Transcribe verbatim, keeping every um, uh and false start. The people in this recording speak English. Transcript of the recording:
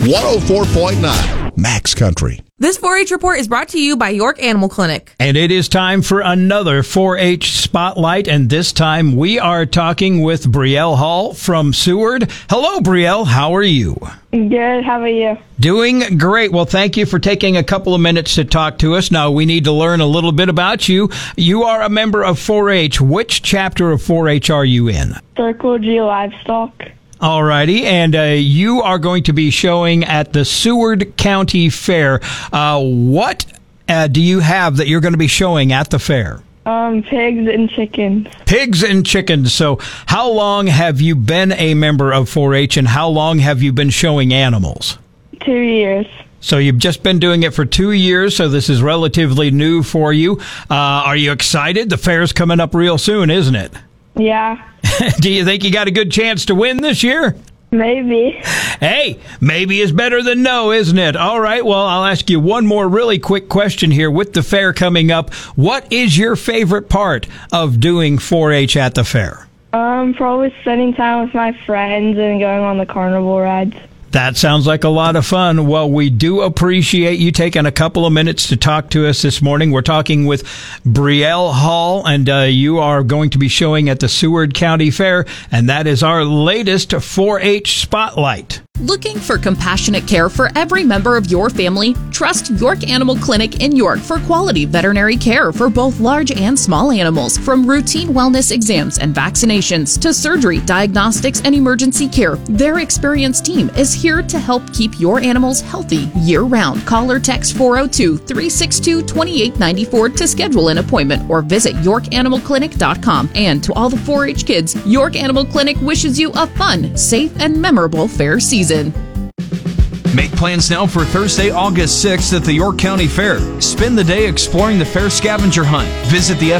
one oh four point nine Max Country. This four H report is brought to you by York Animal Clinic. And it is time for another four H Spotlight, and this time we are talking with Brielle Hall from Seward. Hello, Brielle. How are you? Good. How about you? Doing great. Well, thank you for taking a couple of minutes to talk to us. Now, we need to learn a little bit about you. You are a member of four H. Which chapter of four H are you in? Circle G Livestock. All righty, and uh, you are going to be showing at the Seward County Fair. Uh, what uh, do you have that you're going to be showing at the fair? Um, pigs and chickens. Pigs and chickens. So how long have you been a member of four H, and how long have you been showing animals? Two years. So you've just been doing it for two years, so this is relatively new for you. Uh, are you excited? The fair's coming up real soon, isn't it? Yeah. Do you think you got a good chance to win this year? Maybe. Hey, maybe is better than no, isn't it? All right, well, I'll ask you one more really quick question here. With the fair coming up, what is your favorite part of doing four H at the fair? Um, probably spending time with my friends and going on the carnival rides. That sounds like a lot of fun. Well, we do appreciate you taking a couple of minutes to talk to us this morning. We're talking with Brielle Hall, and uh, you are going to be showing at the Seward County Fair, and that is our latest four H Spotlight. Looking for compassionate care for every member of your family? Trust York Animal Clinic in York for quality veterinary care for both large and small animals. From routine wellness exams and vaccinations to surgery, diagnostics, and emergency care, their experienced team is here to help keep your animals healthy year-round. Call or text four oh two, three six two, two eight nine four to schedule an appointment or visit york animal clinic dot com. And to all the four H kids, York Animal Clinic wishes you a fun, safe, and memorable fair season. Make plans now for Thursday, August sixth at the York County Fair. Spend the day exploring the fair scavenger hunt. Visit the